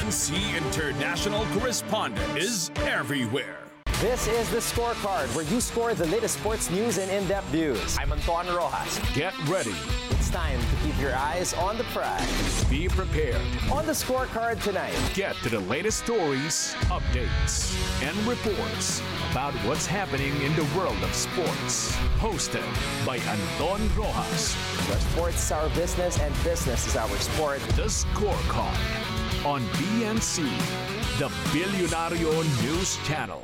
BNC international correspondent is everywhere. This is The Scorecard, where you score the latest sports news and in-depth views. I'm Anton Rojas. Get ready. It's time to keep your eyes on the prize. Be prepared. On The Scorecard tonight, Get to the latest stories, updates, and reports about what's happening in the world of sports. Hosted by Anton Rojas. where sports is our business and business is our sport. The Scorecard on BNC, the Billionario News Channel.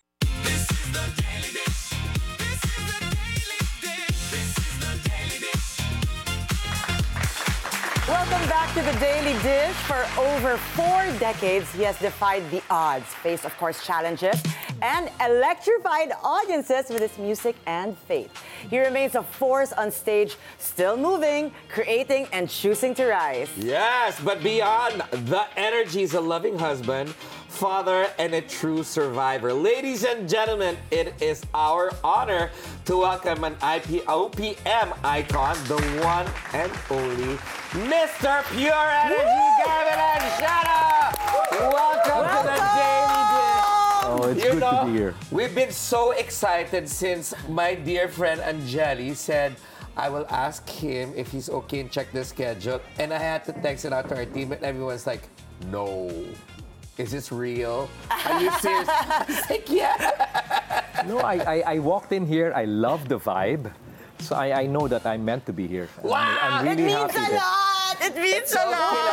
Welcome back to the Daily Dish. For over 4 decades, he has defied the odds, faced, of course, challenges, and electrified audiences with his music and faith. He remains a force on stage, still moving, creating, and choosing to rise. Yes, but beyond the energy is a loving husband, father, and a true survivor. Ladies and gentlemen, it is our honor to welcome an OPM icon, the one and only Mr. Pure Energy, Gavin Anshana! Welcome to the Daily Dish. Oh, it's good to be here. We've been so excited since my dear friend Angeli said, I will ask him if he's okay and check the schedule. And I had to text it out to our team and everyone's like, no. Is this real? Are you serious? I was like, yeah. No, I walked in here. I love the vibe. So I know that I'm meant to be here. Wow! I'm really It means happy a lot! It means a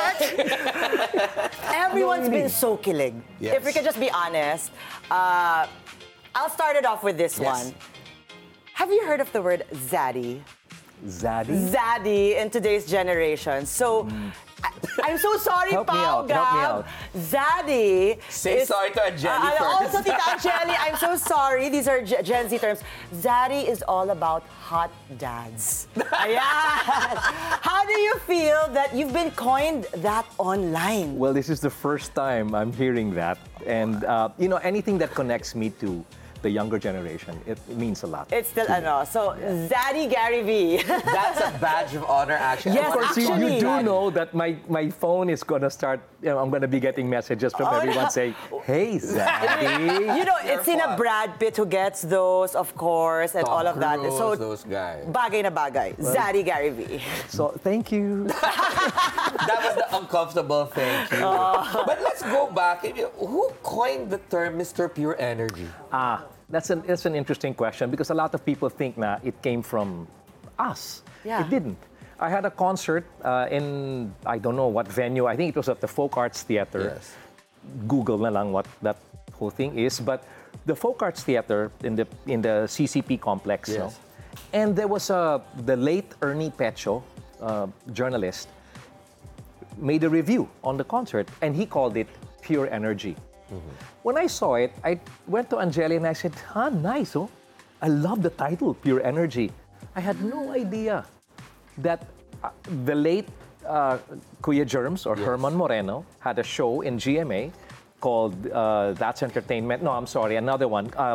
lot! Everyone's been so kilig. Yes. If we could just be honest, I'll start it off with this Yes. one. Have you heard of the word zaddy? Zaddy? Zaddy in today's generation. So, I'm so sorry, Help me Pao, out, help me Gab. out. Zaddy Say is- sorry to Angeli first. Also, Tita Angeli, I'm so sorry. These are Gen Z terms. Zaddy is all about hot dads. Ayan. How do you feel that you've been coined that online? Well, this is the first time I'm hearing that. And, anything that connects me to the younger generation, it means a lot. It's still so Zaddy Gary V. That's a badge of honor, actually. Yes, Of course, You actually. do know that my phone is gonna start, I'm gonna be getting messages from everyone saying, hey, Zaddy. It's in a Brad Pitt who gets those, of course, and all of that. Cruise, So, those guys. bagay na bagay. Zaddy Gary V. So, thank you. That was the uncomfortable thank you. But let's go back. Who coined the term Mr. Pure Energy? That's an interesting question because a lot of people think na it came from us. Yeah. It didn't. I had a concert in, I don't know what venue, I think it was at the Folk Arts Theater. Yes. Google na lang what that whole thing is. But the Folk Arts Theater in the CCP complex. Yes. No? And there was the late Ernie Pecho, journalist, made a review on the concert and he called it Pure Energy. When I saw it, I went to Angeli and I said, nice, oh. I love the title, Pure Energy. I had no idea that the late Kuya Germs or Herman Moreno had a show in GMA called That's Entertainment. No, I'm sorry, another one.